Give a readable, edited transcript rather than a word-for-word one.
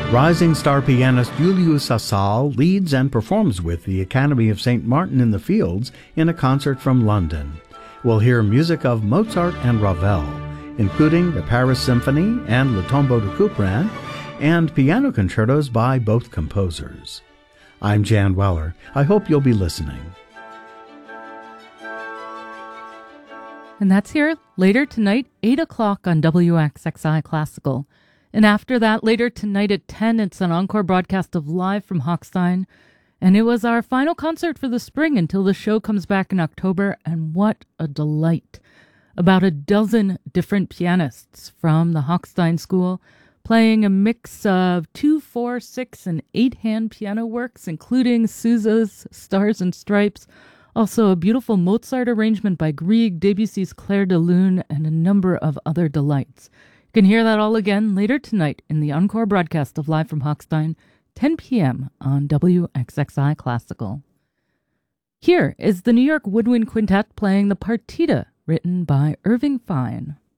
Rising star pianist Julius Asal leads and performs with the Academy of St. Martin in the Fields in a concert from London. We'll hear music of Mozart and Ravel, including the Paris Symphony and Le Tombeau de Couperin, and piano concertos by both composers. I'm Jan Weller. I hope you'll be listening. And that's here later tonight, 8 o'clock on WXXI Classical. And after that, later tonight at 10, it's an encore broadcast of Live from Hochstein. And it was our final concert for the spring until the show comes back in October. And what a delight. About a dozen different pianists from the Hochstein School playing a mix of 2, 4, 6, and 8-hand piano works, including Sousa's Stars and Stripes, also a beautiful Mozart arrangement by Grieg, Debussy's Clair de Lune, and a number of other delights. You can hear that all again later tonight in the encore broadcast of Live from Hochstein, 10 p.m. on WXXI Classical. Here is the New York Woodwind Quintet playing the Partita, written by Irving Fine.